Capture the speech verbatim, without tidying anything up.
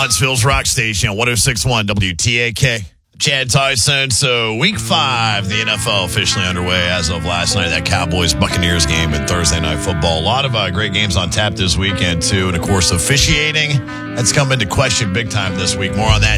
Huntsville's Rock Station on one oh six point one W T A K. Chad Tyson. So week five, the N F L officially underway as of last night. That Cowboys-Buccaneers game and Thursday Night Football. A lot of uh, great games on tap this weekend, too. And, of course, officiating, that's come into question big time this week. More on that